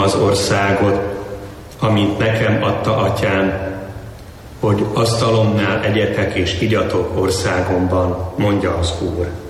az országot, amint nekem adta atyám, hogy asztalomnál egyetek és igyatok országomban, mondja az Úr.